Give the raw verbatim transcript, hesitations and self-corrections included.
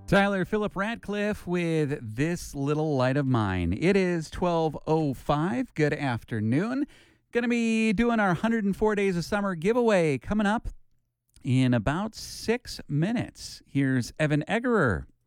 Tyler Philip Ratcliffe with This Little Light of Mine. It is twelve oh five. Good afternoon. Going to be doing our one hundred four Days of Summer giveaway coming up in about six minutes. Here's Evan Eggerer.